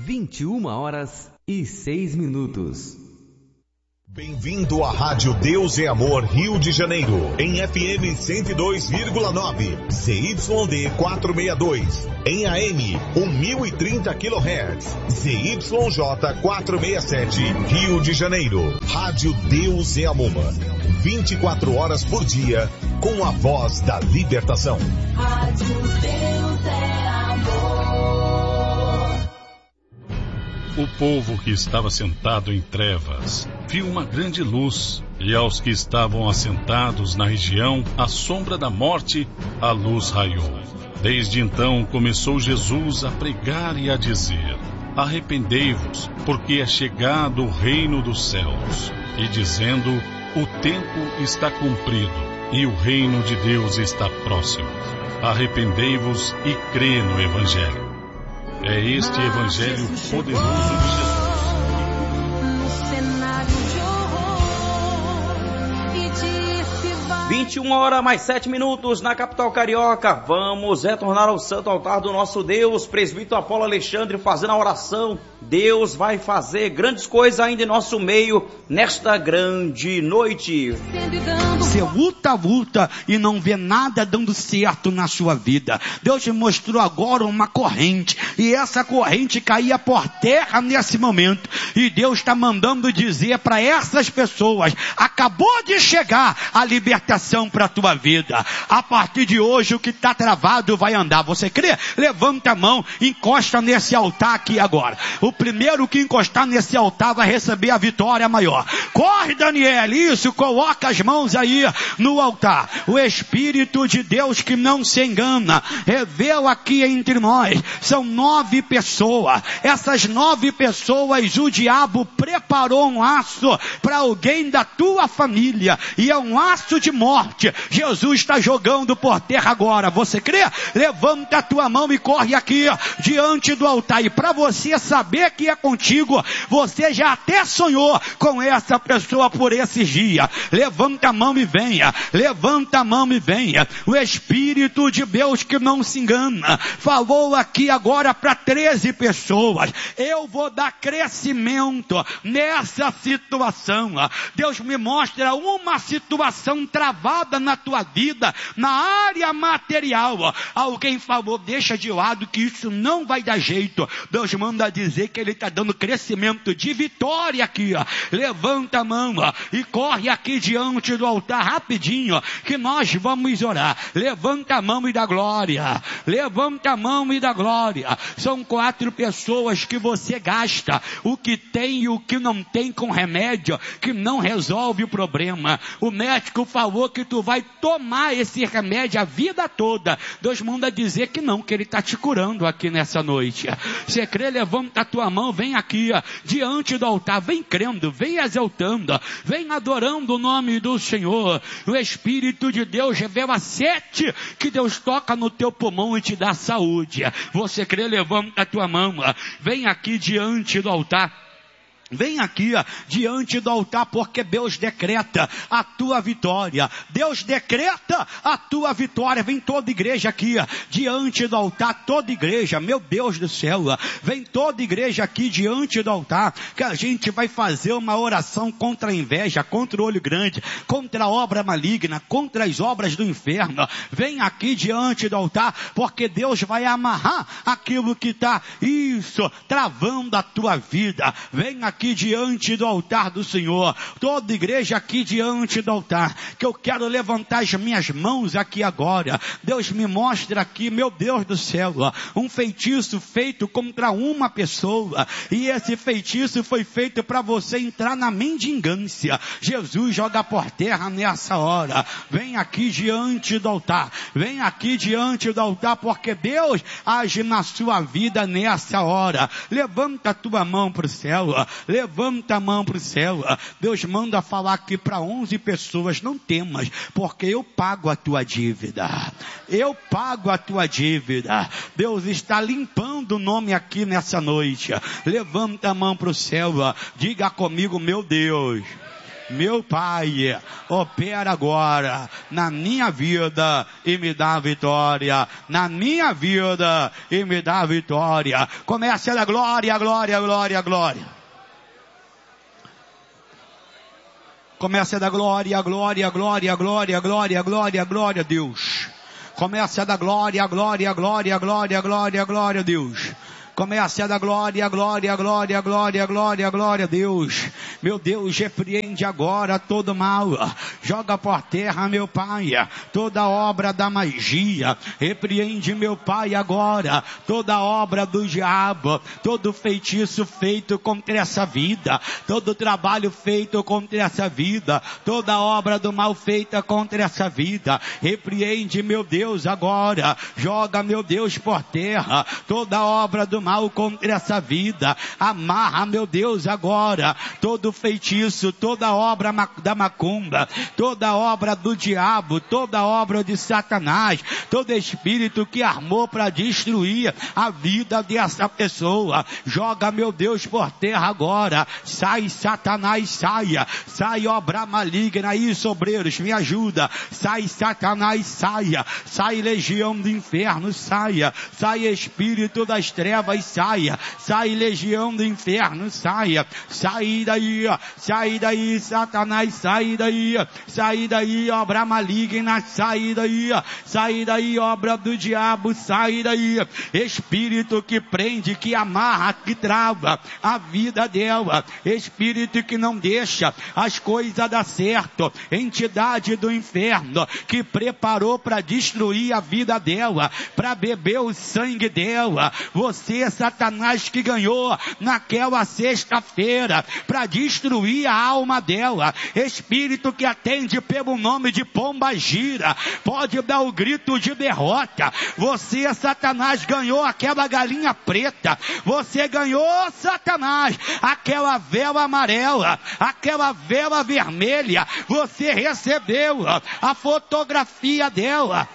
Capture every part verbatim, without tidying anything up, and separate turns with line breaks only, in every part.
vinte e uma horas e seis minutos.
Bem-vindo à Rádio Deus é Amor Rio de Janeiro, em F M cento e dois vírgula nove, Z Y D quatrocentos e sessenta e dois, em A M mil e trinta quilohertz, Z Y J quatrocentos e sessenta e sete, Rio de Janeiro. Rádio Deus é Amor, vinte e quatro horas por dia, com a voz da libertação.
Rádio Deus é Amor.
O povo que estava sentado em trevas viu uma grande luz, e aos que estavam assentados na região, à sombra da morte, a luz raiou. Desde então começou Jesus a pregar e a dizer: arrependei-vos, porque é chegado o reino dos céus. E dizendo: o tempo está cumprido, e o reino de Deus está próximo. Arrependei-vos e crê no Evangelho. É este Evangelho poderoso de Jesus.
vinte e uma horas mais sete minutos na capital carioca. Vamos retornar ao santo altar do nosso Deus. Presbítero Apolo Alexandre fazendo a oração. Deus vai fazer grandes coisas ainda em nosso meio nesta grande noite.
Você luta, luta e não vê nada dando certo na sua vida. Deus te mostrou agora uma corrente, e essa corrente caía por terra nesse momento. E Deus está mandando dizer para essas pessoas: acabou de chegar a libertação para a tua vida. A partir de hoje o que está travado vai andar. Você crê? Levanta a mão, encosta nesse altar aqui agora. O primeiro que encostar nesse altar vai receber a vitória maior. Corre, Daniel, isso, coloca as mãos aí no altar. O Espírito de Deus que não se engana revela aqui entre nós. São nove pessoas. Essas nove pessoas o diabo preparou um laço para alguém da tua família, e é um laço de morte. Jesus está jogando por terra agora. Você crê? Levanta a tua mão e corre aqui diante do altar. E para você saber que é contigo, você já até sonhou com essa pessoa por esses dias. Levanta a mão e venha. Levanta a mão e venha. O Espírito de Deus que não se engana falou aqui agora para treze pessoas. Eu vou dar crescimento nessa situação. Deus me mostra uma situação travada na tua vida, na área material. Alguém falou: deixa de lado que isso não vai dar jeito. Deus manda dizer que Ele está dando crescimento de vitória aqui. Levanta a mão e corre aqui diante do altar rapidinho, que nós vamos orar. Levanta a mão e dá glória. Levanta a mão e dá glória. São quatro pessoas que você gasta o que tem e o que não tem com remédio, que não resolve o problema. O médico falou que tu vai tomar esse remédio a vida toda. Deus manda dizer que não, que Ele está te curando aqui nessa noite. Você crê? Levanta a tua mão, vem aqui diante do altar, vem crendo, vem exaltando, vem adorando o nome do Senhor. O Espírito de Deus revela sete que Deus toca no teu pulmão e te dá saúde. Você crê? Levanta a tua mão, vem aqui diante do altar. Vem aqui ó, diante do altar, porque Deus decreta a tua vitória. Deus decreta a tua vitória. Vem toda igreja aqui ó, diante do altar, toda igreja, meu Deus do céu, ó, vem toda igreja aqui diante do altar, que a gente vai fazer uma oração contra a inveja, contra o olho grande, contra a obra maligna, contra as obras do inferno. Vem aqui diante do altar, porque Deus vai amarrar aquilo que está, isso, travando a tua vida. Vem aqui aqui diante do altar do Senhor, toda igreja aqui diante do altar, que eu quero levantar as minhas mãos aqui agora. Deus me mostra aqui, meu Deus do céu, um feitiço feito contra uma pessoa, e esse feitiço foi feito para você entrar na mendigância. Jesus joga por terra nessa hora. Vem aqui diante do altar, vem aqui diante do altar, porque Deus age na sua vida nessa hora. Levanta a tua mão para o céu, levanta a mão para o céu. Deus manda falar aqui para onze pessoas: não temas, porque eu pago a tua dívida. Eu pago a tua dívida. Deus está limpando o nome aqui nessa noite. Levanta a mão para o céu, diga comigo: meu Deus, meu Pai, opera agora na minha vida e me dá vitória, na minha vida e me dá vitória. Comece a dar glória, glória, glória, glória. Comece a dar glória, glória, glória, glória, glória, glória, glória a Deus. Comece a dar glória, glória, glória, glória, glória, glória a Deus. Comece a dar glória, glória, glória, glória, glória, glória a Deus. Meu Deus, repreende agora todo mal. Joga por terra, meu Pai, toda obra da magia. Repreende, meu Pai, agora toda obra do diabo, todo feitiço feito contra essa vida, todo trabalho feito contra essa vida, toda obra do mal feita contra essa vida. Repreende, meu Deus, agora. Joga, meu Deus, por terra toda obra do mal contra essa vida. Amarra, meu Deus, agora todo feitiço, toda obra da macumba, toda obra do diabo, toda obra de Satanás, todo espírito que armou para destruir a vida dessa pessoa. Joga, meu Deus, por terra agora. Sai, Satanás, saia. Sai, obra maligna. Isso, obreiros, me ajuda. Sai, Satanás, saia. Sai, legião do inferno, saia. Sai, espírito das trevas, saia, sai, legião do inferno, saia, sai daí, sai daí, Satanás, sai daí, sai daí, obra maligna, sai daí, sai daí, obra do diabo, sai daí, espírito que prende, que amarra, que trava a vida dela, espírito que não deixa as coisas dar certo, entidade do inferno que preparou para destruir a vida dela, para beber o sangue dela. Você, Satanás, que ganhou naquela sexta-feira para destruir a alma dela, espírito que atende pelo nome de pomba gira, pode dar o grito de derrota. Você, Satanás, ganhou aquela galinha preta, você ganhou, Satanás, aquela vela amarela, aquela vela vermelha, você recebeu a fotografia dela.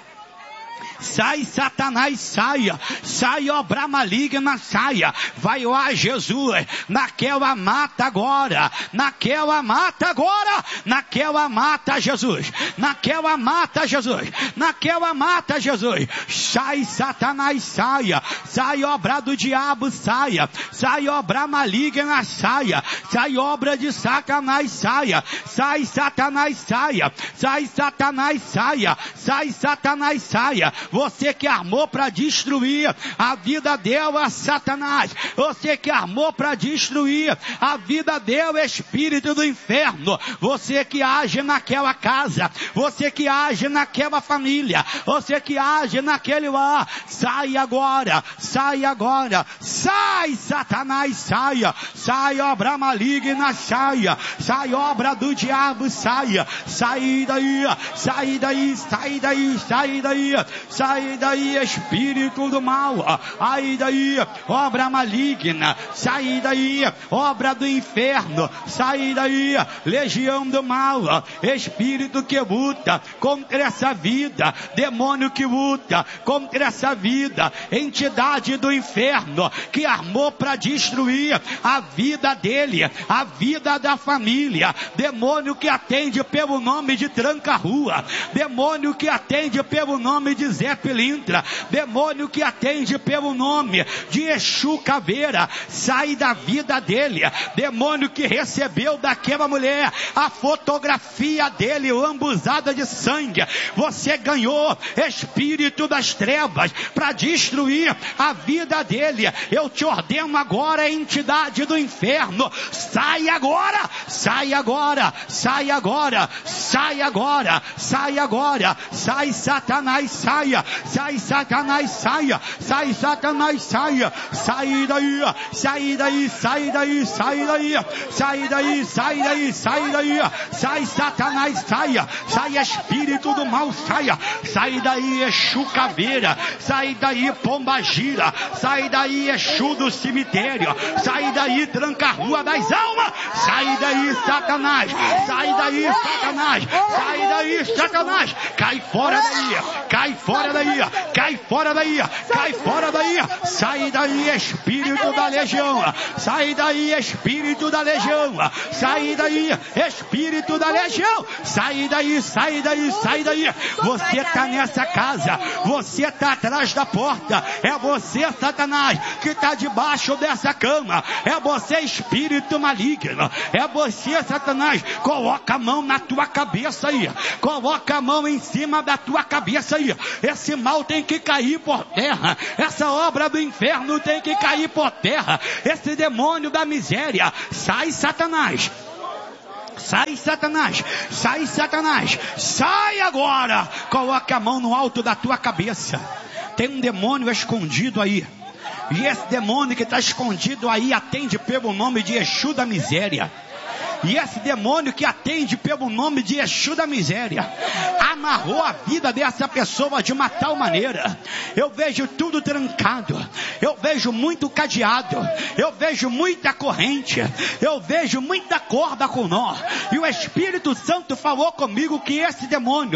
Sai, Satanás, saia. Sai, obra maligna, saia. Vai lá, Jesus, naquela mata agora. Naquela mata agora. Naquela mata, Jesus. Naquela mata, Jesus. Naquela mata, Jesus. Sai, Satanás, saia. Sai, obra do diabo, saia. Sai, obra maligna, saia. Sai, obra de Satanás, saia. Sai, Satanás, saia. Sai, Satanás, saia. Sai, Satanás, saia. Você que armou para destruir a vida dela, Satanás. Você que armou para destruir a vida dela, espírito do inferno. Você que age naquela casa. Você que age naquela família. Você que age naquele lar. Sai agora. Sai agora. Sai, Satanás, saia. Sai, obra maligna, saia. Sai, obra do diabo, saia. Sai daí. Sai daí. Sai daí. Sai daí. Sai daí, espírito do mal. Sai daí, obra maligna. Sai daí, obra do inferno. Sai daí, legião do mal. Espírito que luta contra essa vida. Demônio que luta contra essa vida. Entidade do inferno que armou para destruir a vida dele, a vida da família. Demônio que atende pelo nome de Tranca-Rua. Demônio que atende pelo nome de Zé Pilintra, demônio que atende pelo nome de Exu Caveira, sai da vida dele. Demônio que recebeu daquela mulher a fotografia dele lambuzada de sangue, você ganhou, espírito das trevas, para destruir a vida dele. Eu te ordeno agora, entidade do inferno, sai agora, sai agora, sai agora, sai agora, sai agora, sai, Satanás, saia. Sai, Satanás, saia. Sai, Satanás, saia. Sai daí, sai daí, sai daí, sai daí, sai daí, sai daí, sai daí. Sai, Satanás, saia. Sai, espírito do mal, saia. Sai daí, Exu Caveira. Sai daí, pomba gira. Sai daí, Exu do cemitério. Sai daí, Tranca-Rua das almas. Sai daí, Satanás. Sai daí, Satanás. Sai daí, Satanás. Cai fora daí. cai fora daí, cai fora daí, cai fora daí, sai daí, espírito da legião, sai daí, espírito da legião, sai daí, espírito da legião, sai daí, sai daí, sai daí. Você está nessa casa, você está atrás da porta, é você, Satanás, que está debaixo dessa cama, é você, espírito maligno, é você, Satanás. Coloca a mão na tua cabeça aí, coloca a mão em cima da tua cabeça aí. Esse mal tem que cair por terra, essa obra do inferno tem que cair por terra, esse demônio da miséria, sai, Satanás. Sai, Satanás, sai, Satanás, sai agora. Coloca a mão no alto da tua cabeça. Tem um demônio escondido aí, e esse demônio que está escondido aí atende pelo nome de Exu da miséria. E esse demônio que atende pelo nome de Exu da miséria amarrou a vida dessa pessoa de uma tal maneira. Eu vejo tudo trancado, eu vejo muito cadeado, eu vejo muita corrente, eu vejo muita corda com nó. E o Espírito Santo falou comigo que esse demônio